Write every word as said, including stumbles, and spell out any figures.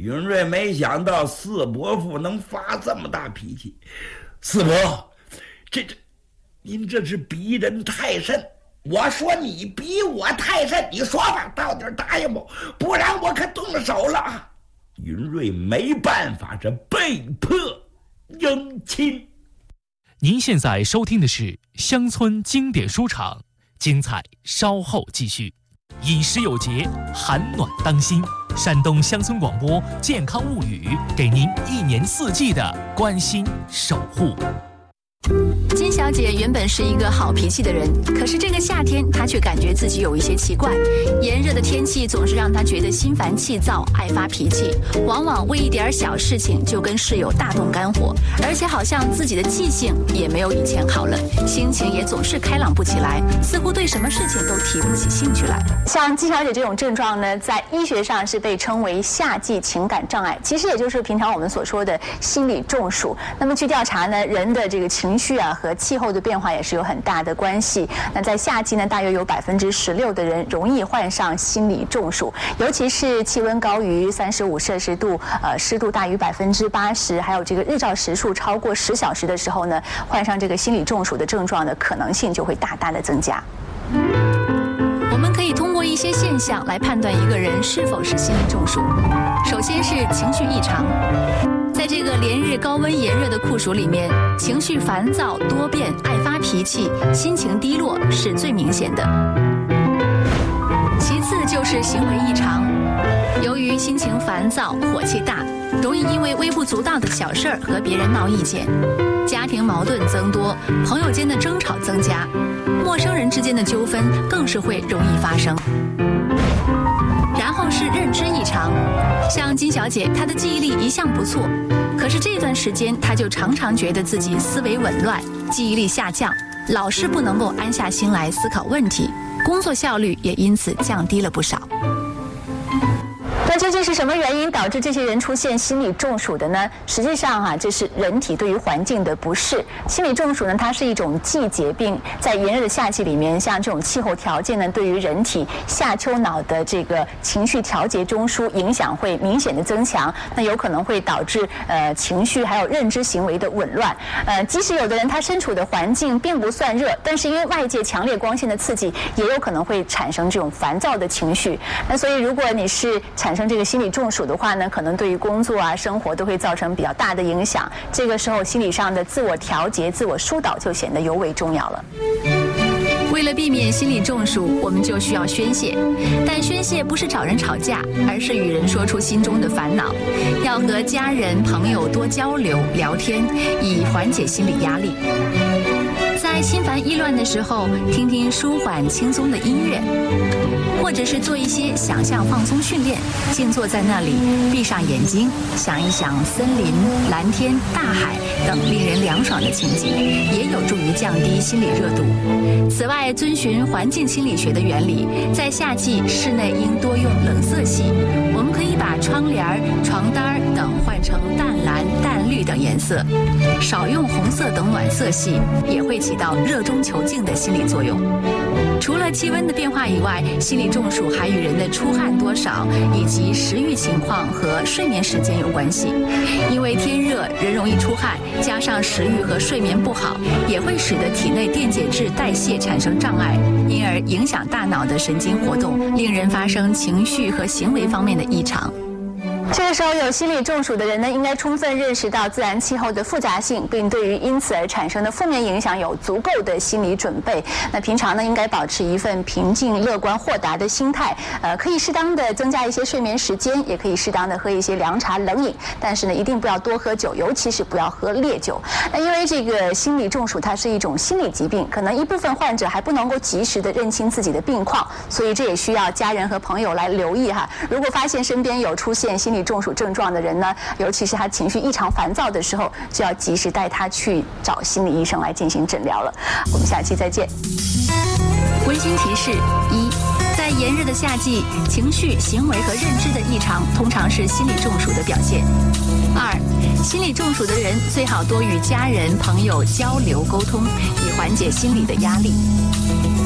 允瑞没想到四伯父能发这么大脾气。四伯，这这，您这是逼人太甚。我说你逼我太甚，你说吧，到底答应不？不然我可动手了。允瑞没办法，这被迫应亲。 您现在收听的是乡村经典书场，精彩稍后继续。饮食有节，寒暖当心。山东乡村广播健康物语，给您一年四季的关心守护。 金小姐原本是一个好脾气的人，可是这个夏天她却感觉自己有一些奇怪。炎热的天气总是让她觉得心烦气躁，爱发脾气，往往为一点小事情就跟室友大动肝火，而且好像自己的记性也没有以前好了，心情也总是开朗不起来，似乎对什么事情都提不起兴趣来。像金小姐这种症状呢，在医学上是被称为夏季情感障碍，其实也就是平常我们所说的心理中暑。那么据调查呢，人的这个情绪啊和气候的变化也是有很大的关系。那在夏季呢，大约有百分之十六的人容易患上心理中暑，尤其是气温高于三十五摄氏度，呃，湿度大于百分之八十，还有这个日照时数超过十小时的时候呢，患上这个心理中暑的症状的可能性就会大大的增加。我们可以通过一些现象来判断一个人是否是心理中暑。首先是情绪异常。在这个连日高温炎热的酷暑里面，情绪烦躁、多变、爱发脾气、心情低落是最明显的。其次就是行为异常，由于心情烦躁、火气大，容易因为微不足道的小事儿和别人闹意见，家庭矛盾增多，朋友间的争吵增加，陌生人之间的纠纷更是会容易发生。然后是认知异常，像金小姐，她的记忆力一向不错，可是这段时间她就常常觉得自己思维紊乱，记忆力下降，老是不能够安下心来思考问题，工作效率也因此降低了不少。那究竟是什么原因导致这些人出现心理中暑的呢？实际上啊，这是人体对于环境的不适。心理中暑呢，它是一种季节病，在炎热的夏季里面，像这种气候条件呢，对于人体下丘脑的这个情绪调节中枢影响会明显的增强，那有可能会导致呃情绪还有认知行为的紊乱。呃，即使有的人他身处的环境并不算热，但是因为外界强烈光线的刺激，也有可能会产生这种烦躁的情绪。那所以如果你是产生这个心理中暑的话呢，可能对于工作啊、生活都会造成比较大的影响。这个时候，心理上的自我调节、自我疏导就显得尤为重要了。为了避免心理中暑，我们就需要宣泄，但宣泄不是找人吵架，而是与人说出心中的烦恼，要和家人、朋友多交流、聊天，以缓解心理压力。在心烦意乱的时候，听听舒缓轻松的音乐，或者是做一些想象放松训练，静坐在那里，闭上眼睛，想一想森林、蓝天、大海等令人凉爽的情景，也有助于降低心理热度。此外，遵循环境心理学的原理，在夏季室内应多用冷色系，我们可以把窗帘、床单等换成淡蓝、淡绿等颜色，少用红色等暖色系，也会起到热中求静的心理作用。除了气温的变化以外，心理中暑还与人的出汗多少以及食欲情况和睡眠时间有关系。因为天热，人容易出汗，加上食欲和睡眠不好，也会使得体内电解质代谢产生障碍，因而影响大脑的神经活动，令人发生情绪和行为方面的异常。这个时候有心理中暑的人呢，应该充分认识到自然气候的复杂性，并对于因此而产生的负面影响有足够的心理准备。那平常呢，应该保持一份平静、乐观、豁达的心态。呃，可以适当的增加一些睡眠时间，也可以适当的喝一些凉茶、冷饮。但是呢，一定不要多喝酒，尤其是不要喝烈酒。那因为这个心理中暑它是一种心理疾病，可能一部分患者还不能够及时的认清自己的病况，所以这也需要家人和朋友来留意哈。如果发现身边有出现心理中暑症状的人呢，尤其是他情绪异常烦躁的时候，就要及时带他去找心理医生来进行诊疗了。我们下期再见。温馨提示：一，在炎热的夏季，情绪、行为和认知的异常通常是心理中暑的表现。二，心理中暑的人最好多与家人、朋友交流沟通，以缓解心理的压力。